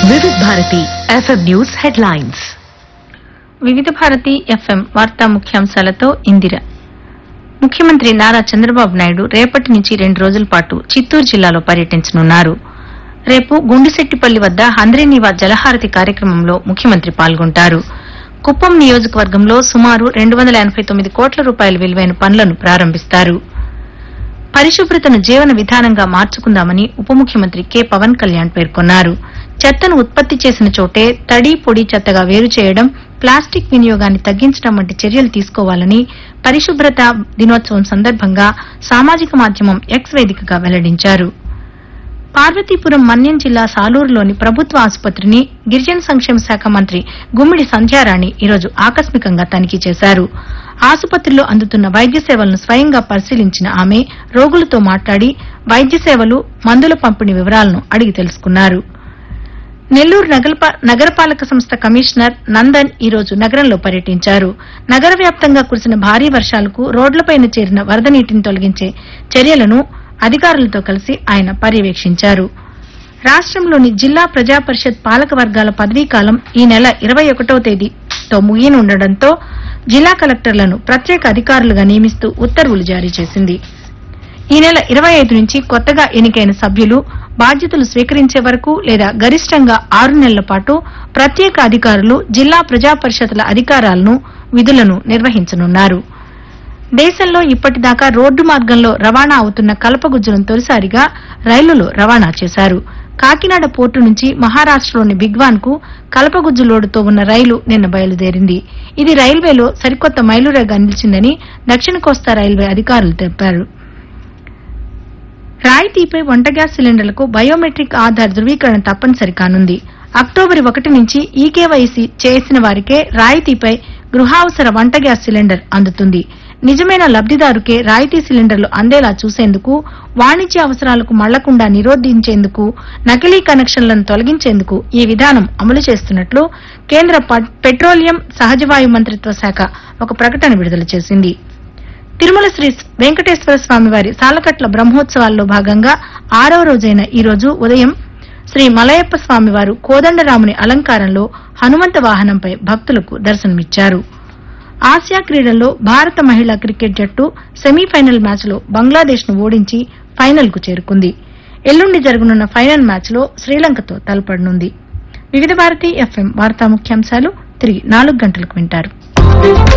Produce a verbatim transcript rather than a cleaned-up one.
వివిధ Bharati FM news headlines. వివిధ Bharati FM వార్తా ముఖ్యాంశాలతో ఇందిర. ముఖ్యమంత్రి నారా చంద్రబాబు నాయుడు రేపటి నుంచి రెండు రోజుల పాటు చిత్తూరు జిల్లాలో పర్యటించనున్నారు. రేపు గుండిశెట్టిపల్లి వద్ద హంద్రీనీవా జలహారతి కార్యక్రమంలో ముఖ్యమంత్రి పాల్గొంటారు. కుప్పం నియోజకవర్గంలో సుమారు రెండు వందల ఎనబై తొమ్మిది కోట్ల రూపాయల విలువైన పనులను ప్రారంభిస్తారు. పరిశుభ్రతను జీవన విధానంగా మార్చుకుందామని ఉప ముఖ్యమంత్రి కె పవన్ కళ్యాణ్ పేర్కొన్నారు. చెత్తను ఉత్పత్తి చేసిన చోటే తడి పొడి చెత్తగా వేరు చేయడం, ప్లాస్టిక్ వినియోగాన్ని తగ్గించడం వంటి చర్యలు తీసుకోవాలని పరిశుభ్రత దినోత్సవం సందర్భంగా సామాజిక మాధ్యమం ఎక్స్ వేదికగా వెల్లడించారు. పార్వతీపురం మన్యం జిల్లా సాలూరులోని ప్రభుత్వ ఆసుపత్రిని గిరిజన సంక్షేమ శాఖ మంత్రి గుమ్మిడి సంధ్యారాణి ఈరోజు ఆకస్మికంగా తనిఖీ చేశారు. ఆసుపత్రిలో అందుతున్న వైద్య సేవలను స్వయంగా పరిశీలించిన ఆమె రోగులతో మాట్లాడి వైద్య సేవలు, మందుల పంపిణీ వివరాలను అడిగి తెలుసుకున్నారు. నెల్లూరు నగరపాలక సంస్థ కమిషనర్ నందన్ ఈరోజు నగరంలో పర్యటించారు. నగర వ్యాప్తంగా కురిసిన భారీ వర్షాలకు రోడ్లపైన చేరిన వరద నీటిని తొలగించే చర్యలను అధికారులతో కలిసి ఆయన పర్యవేక్షించారు. రాష్టంలోని జిల్లా ప్రజా పరిషత్ పాలక వర్గాల పదవీకాలం ఈ నెల ఇరవై ఒకటవ తేదీతో ముగియనుండటంతో జిల్లా కలెక్టర్లను ప్రత్యేక అధికారులుగా నియమిస్తూ ఉత్తర్వులు జారీ చేసింది. ఈ నెల ఇరవై ఐదు నుంచి కొత్తగా ఎన్నికైన సభ్యులు బాధ్యతలు స్వీకరించే వరకు లేదా గరిష్టంగా ఆరు నెలల పాటు ప్రత్యేక అధికారులు జిల్లా ప్రజా పరిషత్ల అధికారాలను, విధులను నిర్వహించనున్నారు. దేశంలో ఇప్పటిదాకా రోడ్డు మార్గంలో రవాణా అవుతున్న కలపగుజ్జులను తొలిసారిగా రైలులో రవాణా చేశారు. కాకినాడ పోర్టు నుంచి మహారాష్టలోని బిగ్వాన్ కు కలపగుజ్జు లోడుతో ఉన్న రైలు నిన్న బయలుదేరింది. ఇది రైల్వేలో సరికొత్త మైలురాయిగా నిలిచిందని దక్షిణ కోస్తా రైల్వే అధికారులు తెలిపారు. రాయితీపై వంట గ్యాస్ సిలిండర్లకు బయోమెట్రిక్ ఆధార్ ధృవీకరణ తప్పనిసరి కానుంది. అక్టోబర్ ఒకటి నుంచి ఈకేవైసీ చేసిన వారికే రాయితీపై గృహావసర వంట గ్యాస్ సిలిండర్ అందుతుంది. నిజమైన లబ్దిదారుకే రాయితీ సిలిండర్లు అందేలా చూసేందుకు, వాణిజ్య అవసరాలకు మళ్లకుండా నిరోధించేందుకు, నకిలీ కనెక్షన్లను తొలగించేందుకు ఈ విధానం అమలు చేస్తున్నట్లు కేంద్ర పెట్రోలియం, సహజవాయు మంత్రిత్వ శాఖ ఒక ప్రకటన విడుదల చేసింది. తిరుమల శ్రీ వెంకటేశ్వర స్వామివారి సాలకట్ల బ్రహ్మోత్సవాల్లో భాగంగా ఆరవ రోజైన ఈ రోజు ఉదయం శ్రీ మలయప్ప స్వామివారు కోదండరాముని అలంకారంలో హనుమంత వాహనంపై భక్తులకు దర్శనమిచ్చారు. ఆసియా క్రీడల్లో భారత మహిళా క్రికెట్ జట్టు సెమీఫైనల్ మ్యాచ్లో బంగ్లాదేశ్ ను ఓడించి ఫైనల్ కు చేరుకుంది. ఎల్లుండి జరగనున్న ఫైనల్ మ్యాచ్లో శ్రీలంకతో తలపడనుంది. వివిధ భారతి ఎఫ్ఎం వార్తా ముఖ్యాంశాలు తిరిగి నాలుగు గంటలకు వింటారు.